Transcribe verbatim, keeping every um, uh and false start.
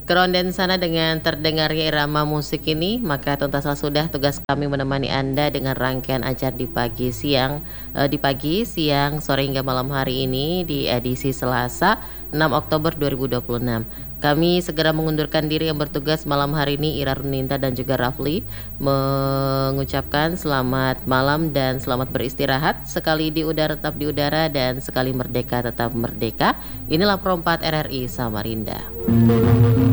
Kerondan sana dengan terdengarnya irama musik ini, maka tuntaslah sudah tugas kami menemani Anda dengan rangkaian acara di pagi, siang, eee, di pagi, siang, sore hingga malam hari ini di edisi Selasa enam Oktober dua ribu dua puluh enam. Kami segera mengundurkan diri, yang bertugas malam hari ini Ira Runinta dan juga Rafli, mengucapkan selamat malam dan selamat beristirahat. Sekali di udara tetap di udara dan sekali merdeka tetap merdeka. Inilah Pro empat R R I Samarinda.